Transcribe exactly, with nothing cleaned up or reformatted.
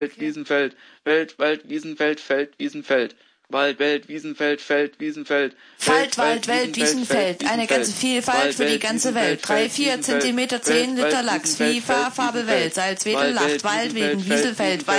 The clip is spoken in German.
Wald, Wiesenfeld, Welt, Wald, Wiesenfeld, Feld, Wiesenfeld. Wald, Welt, Wiesenfeld, Feld, Wiesenfeld. Wald, Wald, Welt, Wiesenfeld. Eine ganze Vielfalt für die ganze Welt. Drei, vier Zentimeter, zehn Liter Lachs. Vieh, Fahr, Farbe, Welt. Salz, Wedel, Lacht, Wald, Wegen, Wieselfeld, Wald.